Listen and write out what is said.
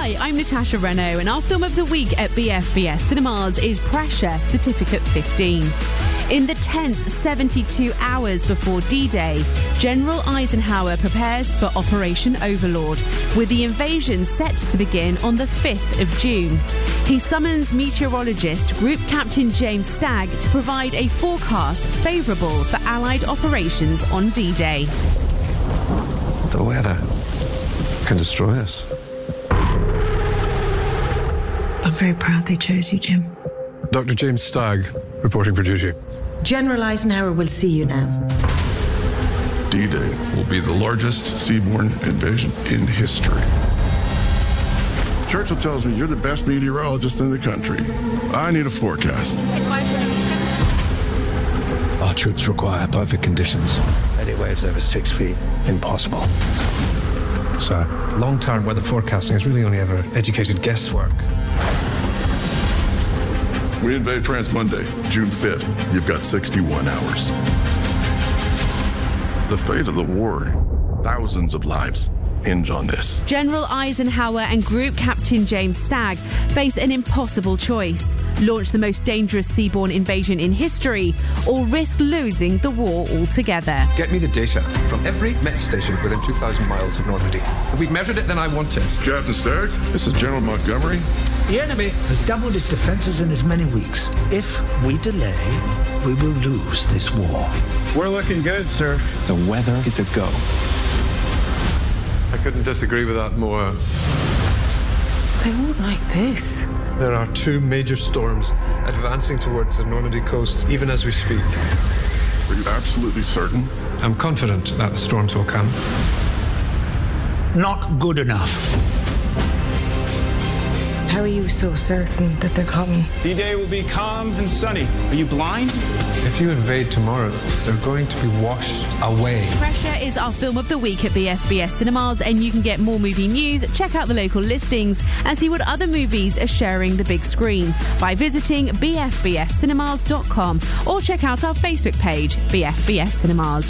Hi, I'm Natasha Renault, and our film of the week at BFBS Cinemas is Pressure, Certificate 15. In the tense 72 hours before D-Day, General Eisenhower prepares for Operation Overlord, with the invasion set to begin on the 5th of June. He summons meteorologist Group Captain James Stagg to provide a forecast favourable for Allied operations on D-Day. The weather can destroy us. I'm very proud they chose you, Jim. Dr. James Stagg, reporting for duty. General Eisenhower will see you now. D-Day will be the largest seaborne invasion in history. Churchill tells me you're the best meteorologist in the country. I need a forecast. Our troops require perfect conditions. Any waves over 6 feet, impossible. So, long-term weather forecasting is really only ever educated guesswork. We invade France Monday, June 5th. You've got 61 hours. The fate of the war, thousands of lives hinge on this. General Eisenhower and Group Captain James Stagg face an impossible choice: launch the most dangerous seaborne invasion in history, or risk losing the war altogether. Get me the data from every Met station within 2,000 miles of Normandy. If we've measured it, then I want it. Captain Stagg, this is General Montgomery. The enemy has doubled its defenses in as many weeks. If we delay, we will lose this war. We're looking good, sir. The weather is a go. I couldn't disagree with that more. They won't like this. There are 2 major storms advancing towards the Normandy coast, even as we speak. Are you absolutely certain? I'm confident that the storms will come. Not good enough. How are you so certain that they're coming? D-Day will be calm and sunny. Are you blind? If you invade tomorrow, they're going to be washed away. Pressure is our film of the week at BFBS Cinemas, and you can get more movie news, check out the local listings, and see what other movies are sharing the big screen by visiting bfbscinemas.com or check out our Facebook page, BFBS Cinemas.